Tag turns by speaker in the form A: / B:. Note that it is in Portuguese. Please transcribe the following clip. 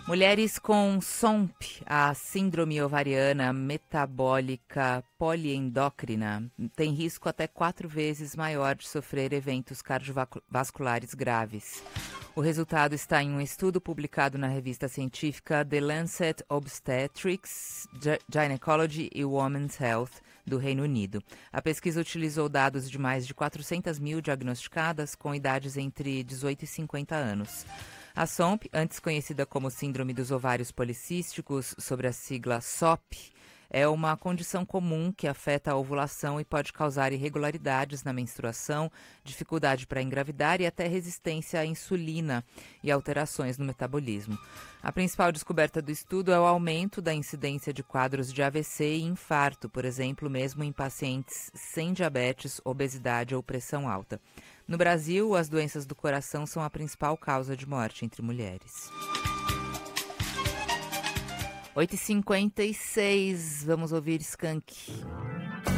A: Mulheres com SOMP, a síndrome ovariana metabólica poliendócrina, têm risco até 4 vezes maior de sofrer eventos cardiovasculares graves. O resultado está em um estudo publicado na revista científica The Lancet Obstetrics, Gynecology e Women's Health, do Reino Unido. A pesquisa utilizou dados de mais de 400 mil diagnosticadas com idades entre 18 e 50 anos. A SOMP, antes conhecida como Síndrome dos Ovários Policísticos, sobre a sigla SOP, é uma condição comum que afeta a ovulação e pode causar irregularidades na menstruação, dificuldade para engravidar e até resistência à insulina e alterações no metabolismo. A principal descoberta do estudo é o aumento da incidência de quadros de AVC e infarto, por exemplo, mesmo em pacientes sem diabetes, obesidade ou pressão alta. No Brasil, as doenças do coração são a principal causa de morte entre mulheres. 8h56, vamos ouvir Skank.